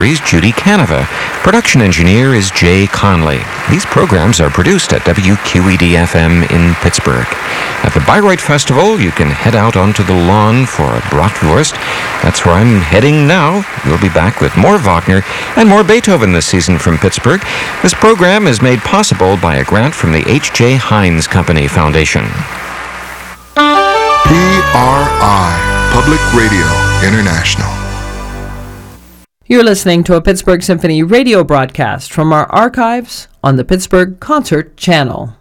Judy Canova. Production engineer is Jay Conley. These programs are produced at WQED-FM in Pittsburgh. At the Bayreuth Festival, you can head out onto the lawn for a bratwurst. That's where I'm heading now. We'll be back with more Wagner and more Beethoven this season from Pittsburgh. This program is made possible by a grant from the H.J. Heinz Company Foundation. PRI, Public Radio International. You're listening to a Pittsburgh Symphony radio broadcast from our archives on the Pittsburgh Concert Channel.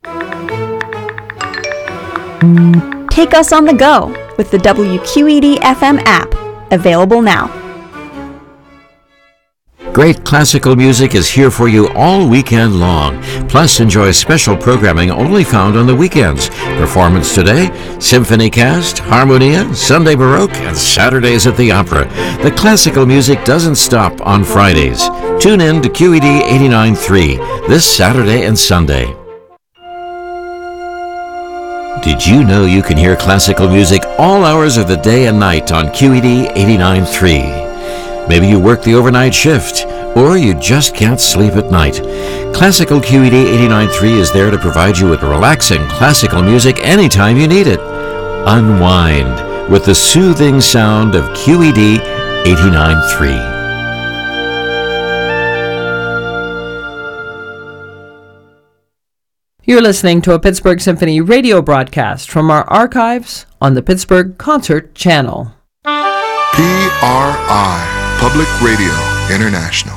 Take us on the go with the WQED-FM app, available now. Great classical music is here for you all weekend long. Plus, enjoy special programming only found on the weekends. Performance today, Symphony Cast, Harmonia, Sunday Baroque, and Saturdays at the Opera. The classical music doesn't stop on Fridays. Tune in to QED 89.3 this Saturday and Sunday. Did you know you can hear classical music all hours of the day and night on QED 89.3? Maybe you work the overnight shift, or you just can't sleep at night. Classical QED 89.3 is there to provide you with relaxing classical music anytime you need it. Unwind with the soothing sound of QED 89.3. You're listening to a Pittsburgh Symphony radio broadcast from our archives on the Pittsburgh Concert Channel. PRI, Public Radio International.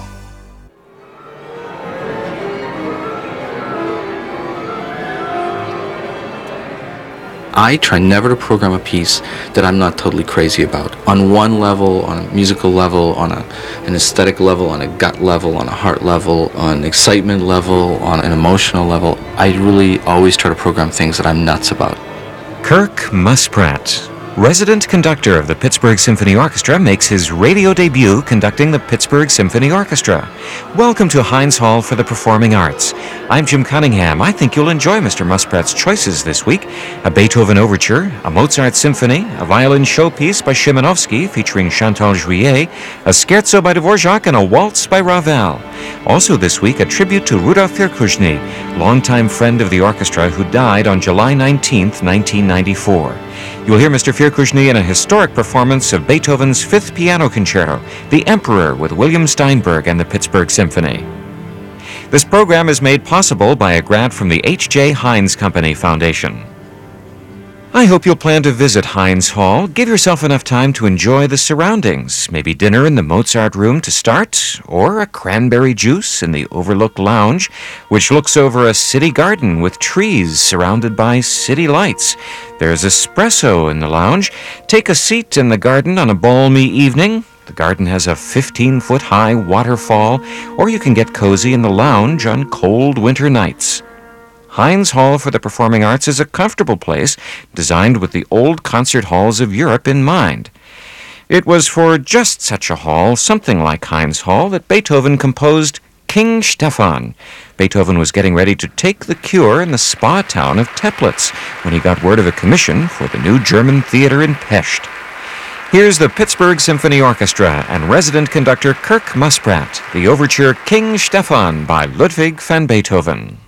I try never to program a piece that I'm not totally crazy about. On one level, on a musical level, on an aesthetic level, on a gut level, on a heart level, on an excitement level, on an emotional level, I really always try to program things that I'm nuts about. Kirk Muspratt, resident conductor of the Pittsburgh Symphony Orchestra, makes his radio debut conducting the Pittsburgh Symphony Orchestra. Welcome to Heinz Hall for the Performing Arts. I'm Jim Cunningham. I think you'll enjoy Mr. Muspratt's choices this week. A Beethoven overture, a Mozart symphony, a violin showpiece by Szymanowski featuring Chantal Juillet, a scherzo by Dvorak, and a waltz by Ravel. Also this week, a tribute to Rudolf Firkushny, longtime friend of the orchestra who died on July 19, 1994. You'll hear Mr. Firkushny in a historic performance of Beethoven's Fifth Piano Concerto, The Emperor, with William Steinberg and the Pittsburgh Symphony. This program is made possible by a grant from the H.J. Heinz Company Foundation. I hope you'll plan to visit Heinz Hall. Give yourself enough time to enjoy the surroundings. Maybe dinner in the Mozart room to start, or a cranberry juice in the Overlook Lounge, which looks over a city garden with trees surrounded by city lights. There's espresso in the lounge. Take a seat in the garden on a balmy evening. The garden has a 15-foot-high waterfall, or you can get cozy in the lounge on cold winter nights. Heinz Hall for the Performing Arts is a comfortable place designed with the old concert halls of Europe in mind. It was for just such a hall, something like Heinz Hall, that Beethoven composed King Stefan. Beethoven was getting ready to take the cure in the spa town of Teplitz when he got word of a commission for the new German theater in Pest. Here's the Pittsburgh Symphony Orchestra and resident conductor Kirk Muspratt, the overture King Stefan by Ludwig van Beethoven.